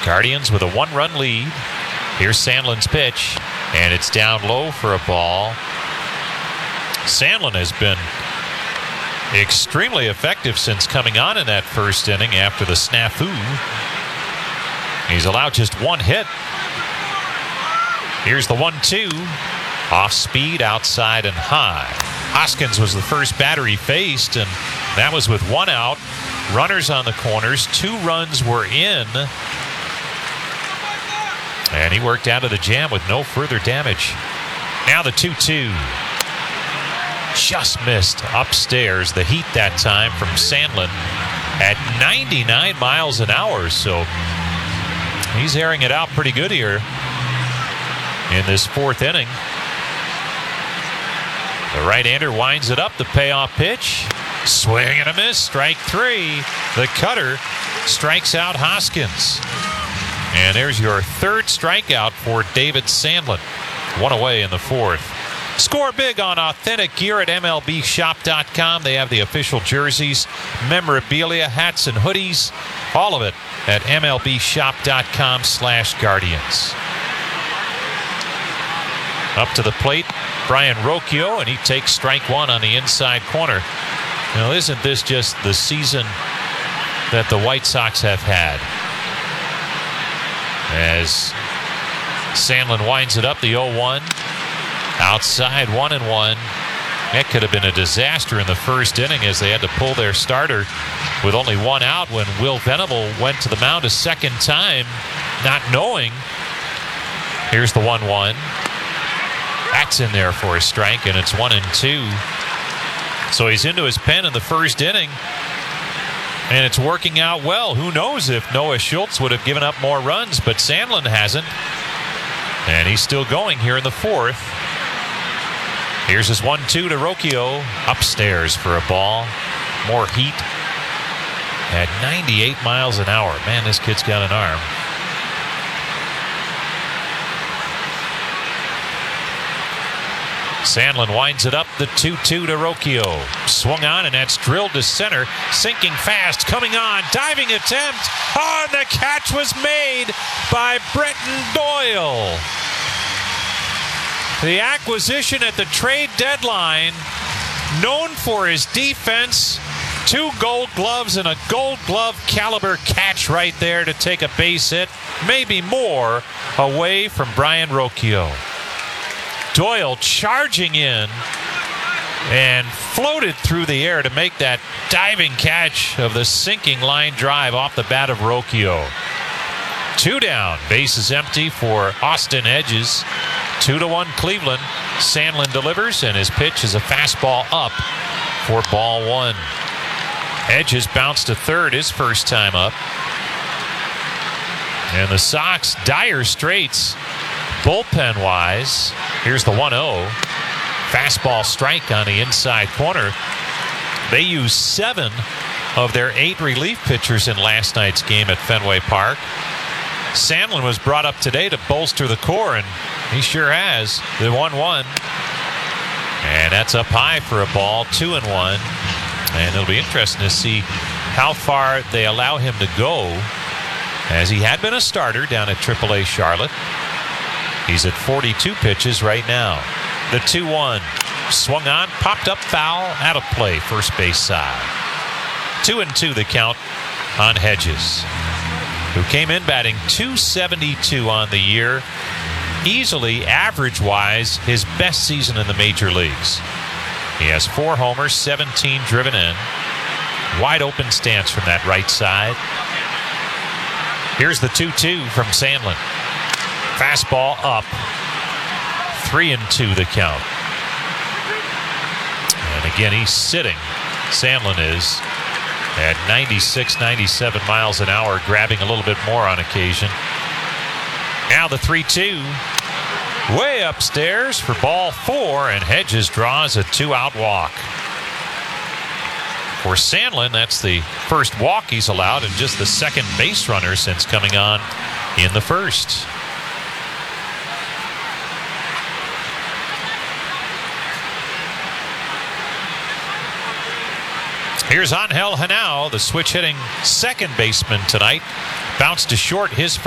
Guardians with a 1-run lead. Here's Sandlin's pitch, and it's down low for a ball. Sandlin has been extremely effective since coming on in that first inning after the snafu. He's allowed just one hit. Here's the 1-2. Off speed, outside and high. Hoskins was the first batter he faced, and that was with one out. Runners on the corners. 2 runs were in. And he worked out of the jam with no further damage. Now the 2-2. Just missed upstairs. The heat that time from Sandlin at 99 miles an hour. So he's airing it out pretty good here in this 4th inning. The right-hander winds it up. The payoff pitch. Swing and a miss. Strike 3. The cutter strikes out Hoskins. And there's your 3rd strikeout for David Sandlin. 1 away in the 4th. Score big on authentic gear at MLBshop.com. They have the official jerseys, memorabilia, hats, and hoodies. All of it at MLBshop.com/Guardians. Up to the plate, Brian Rocchio, and he takes strike 1 on the inside corner. Now, isn't this just the season that the White Sox have had? As Sandlin winds it up, the 0-1. Outside, 1-1. That could have been a disaster in the first inning as they had to pull their starter with only 1 out when Will Venable went to the mound a second time, not knowing. Here's the 1-1. That's in there for a strike, and it's 1-2. So he's into his pen in the first inning, and it's working out well. Who knows if Noah Schultz would have given up more runs, but Sandlin hasn't. And he's still going here in the 4th. Here's his 1-2 to Rocchio. Upstairs for a ball. More heat at 98 miles an hour. Man, this kid's got an arm. Sandlin winds it up, the 2-2 to Rocchio. Swung on, and that's drilled to center. Sinking fast, coming on, diving attempt. Oh, and the catch was made by Brenton Doyle. The acquisition at the trade deadline, known for his defense. 2 gold gloves and a gold glove caliber catch right there to take a base hit, maybe more, away from Brian Rocchio. Doyle charging in and floated through the air to make that diving catch of the sinking line drive off the bat of Rocchio. 2 down, bases empty for Austin Hedges. 2-1 Cleveland. Sandlin delivers, and his pitch is a fastball up for ball 1. Hedges bounced to third his first time up. And the Sox, dire straits bullpen-wise. Here's the 1-0. Fastball strike on the inside corner. They used 7 of their 8 relief pitchers in last night's game at Fenway Park. Sandlin was brought up today to bolster the core, and he sure has. The 1-1. And that's up high for a ball, 2-1. And it'll be interesting to see how far they allow him to go, as he had been a starter down at AAA Charlotte. He's at 42 pitches right now. The 2-1. Swung on, popped up foul, out of play, first base side. 2-2 the count on Hedges, who came in batting .272 on the year. Easily, average-wise, his best season in the major leagues. He has 4 homers, 17 driven in. Wide open stance from that right side. Here's the 2-2 from Sandlin. Fastball up. 3-2 the count. And again, he's sitting. Sandlin is at 96, 97 miles an hour, grabbing a little bit more on occasion. Now the 3-2. Way upstairs for ball 4, and Hedges draws a 2-out walk. For Sandlin, that's the first walk he's allowed and just the second base runner since coming on in the first. Here's Angel Henao, the switch-hitting second baseman tonight. Bounced to short his